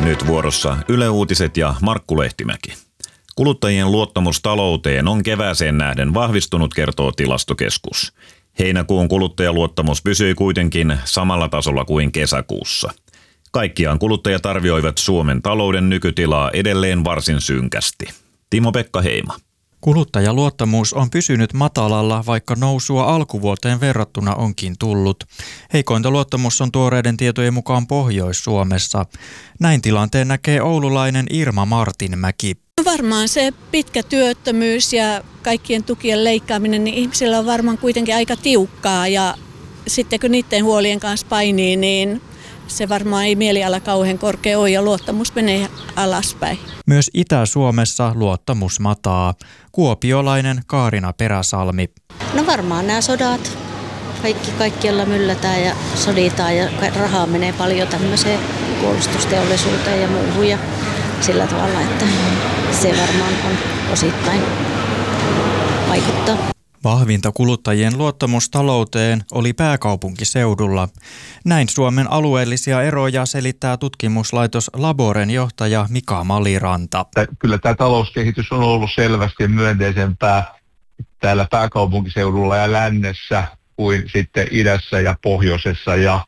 Nyt vuorossa Yle Uutiset ja Markku Lehtimäki. Kuluttajien luottamus talouteen on kevääseen nähden vahvistunut, kertoo Tilastokeskus. Heinäkuun kuluttajaluottamus pysyi kuitenkin samalla tasolla kuin kesäkuussa. Kaikkiaan kuluttajat arvioivat Suomen talouden nykytilaa edelleen varsin synkästi. Timo-Pekka Heima. Kuluttajaluottamus on pysynyt matalalla, vaikka nousua alkuvuoteen verrattuna onkin tullut. Heikointa luottamus on tuoreiden tietojen mukaan Pohjois-Suomessa. Näin tilanteen näkee oululainen Irma Martinmäki. Varmaan se pitkä työttömyys ja kaikkien tukien leikkaaminen, niin ihmisillä on varmaan kuitenkin aika tiukkaa. Ja sitten kun niiden huolien kanssa painii, niin se varmaan ei mieliala kauhean korkea ole ja luottamus menee alaspäin. Myös Itä-Suomessa luottamus mataa. Kuopiolainen Kaarina Peräsalmi. No varmaan nämä sodat. Kaikkialla myllätään ja soditaan ja rahaa menee paljon tämmöiseen puolustusteollisuuteen ja muuhun. Ja sillä tavalla, että se varmaan on osittain vaikuttaa. Vahvinta kuluttajien luottamus talouteen oli pääkaupunkiseudulla. Näin Suomen alueellisia eroja selittää tutkimuslaitos Laboren johtaja Mika Maliranta. Kyllä tämä talouskehitys on ollut selvästi myönteisempää täällä pääkaupunkiseudulla ja lännessä kuin sitten idässä ja pohjoisessa ja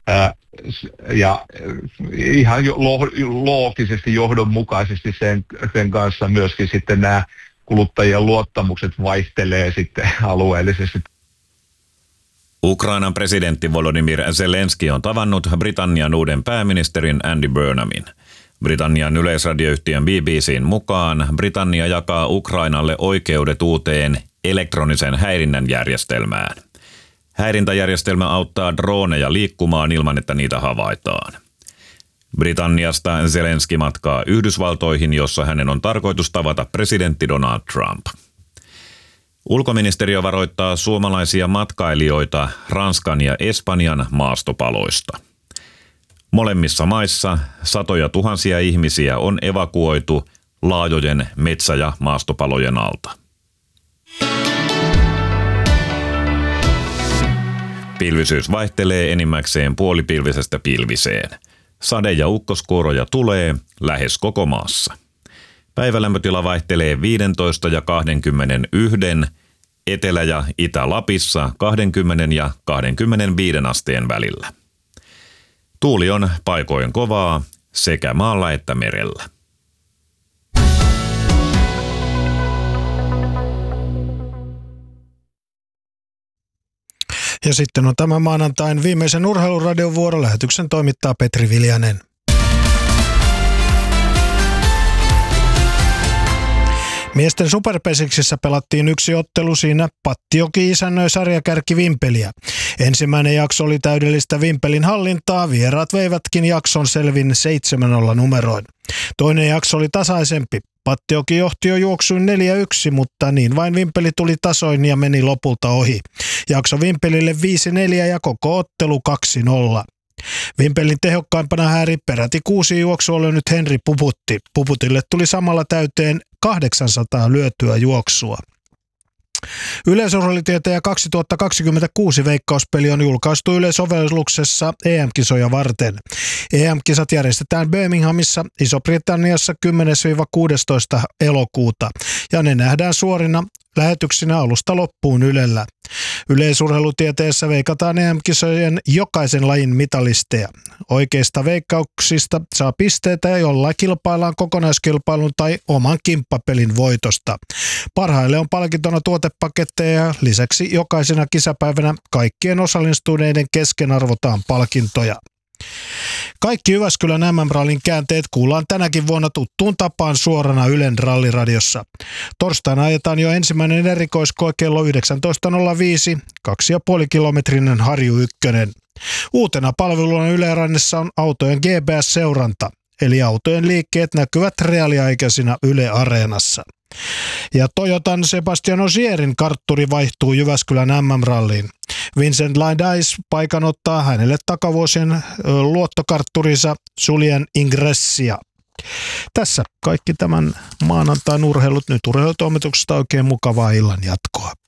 ihan loogisesti johdonmukaisesti sen kanssa myöskin sitten nämä kuluttajien luottamukset vaihtelee sitten alueellisesti. Ukrainan presidentti Volodymyr Zelenski on tavannut Britannian uuden pääministerin Andy Burnhamin. Britannian yleisradioyhtiön BBC:n mukaan Britannia jakaa Ukrainalle oikeudet uuteen elektronisen häirinnän järjestelmään. Häirintäjärjestelmä auttaa droneja liikkumaan ilman, että niitä havaitaan. Britanniasta Zelenski matkaa Yhdysvaltoihin, jossa hänen on tarkoitus tavata presidentti Donald Trump. Ulkoministeriö varoittaa suomalaisia matkailijoita Ranskan ja Espanjan maastopaloista. Molemmissa maissa satoja tuhansia ihmisiä on evakuoitu laajojen metsä- ja maastopalojen alta. Pilvisyys vaihtelee enimmäkseen puolipilvisestä pilviseen. Sade- ja ukkoskuoroja tulee lähes koko maassa. Päivälämpötila vaihtelee 15 ja 21, Etelä- ja Itä-Lapissa 20 ja 25 asteen välillä. Tuuli on paikoin kovaa sekä maalla että merellä. Ja sitten on tämä maanantain viimeisen urheiluradion vuoro. Lähetyksen toimittaa Petri Viljanen. Miesten superpesiksissä pelattiin yksi ottelu, siinä Pattijoki isännöi sarjakärki Vimpeliä. Ensimmäinen jakso oli täydellistä Vimpelin hallintaa, vieraat veivätkin jakson selvin 7-0 numeroin. Toinen jakso oli tasaisempi. Pattijoki johti jo juoksuin 4-1, mutta niin vain Vimpeli tuli tasoin ja meni lopulta ohi. Jakso Vimpelille 5-4 ja koko ottelu 2-0. Vimpelin tehokkaimpana hääri peräti 6 juoksua lyönyt Henri Puputti. Puputille tuli samalla täyteen 800 lyötyä juoksua. Yleisurheilutieteen 2026 veikkauspeli on julkaistu Yle-sovelluksessa EM-kisoja varten. EM-kisat järjestetään Birminghamissa, Iso-Britanniassa 10-16 elokuuta ja ne nähdään suorina lähetyksinä alusta loppuun Ylellä. Yleisurheilutieteessä veikataan EM-kisojen jokaisen lajin mitalisteja. Oikeista veikkauksista saa pisteitä ja jollain kilpaillaan kokonaiskilpailun tai oman kimppapelin voitosta. Parhaille on palkintona tuotepaketteja ja lisäksi jokaisena kisapäivänä kaikkien osallistuneiden kesken arvotaan palkintoja. Kaikki Jyväskylän MM-rallin käänteet kuullaan tänäkin vuonna tuttuun tapaan suorana Ylen ralliradiossa. Torstaina ajetaan jo ensimmäinen erikoiskoe kello 19.05, 2,5 kilometrinen Harju 1. Uutena palveluna Yle Rannissa on autojen GPS-seuranta, eli autojen liikkeet näkyvät reaaliaikaisina Yle Areenassa. Ja Toyotan Sebastian Ogierin kartturi vaihtuu Jyväskylän MM-ralliin. Vincent Laindais paikan ottaa hänelle takavuosien luottokartturinsa Julien Ingressia. Tässä kaikki tämän maanantain urheilut. Nyt urheilutoimituksesta oikein mukavaa illan jatkoa.